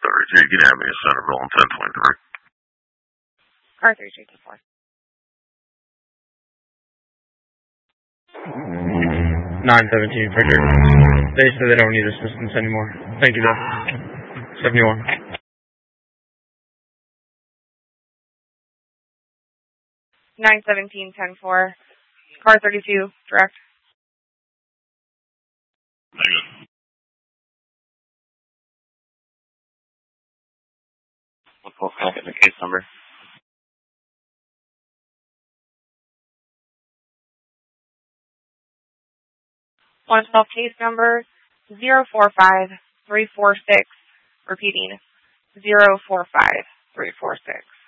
32, you can have me in Centerville on 1023. Car 3224. 917, Frederick. They said they don't need assistance anymore. Thank you, though. 71. 917-10-4. Car 32, direct. Negative. What's the case number? Want to spell case number 045346. Repeating 045346.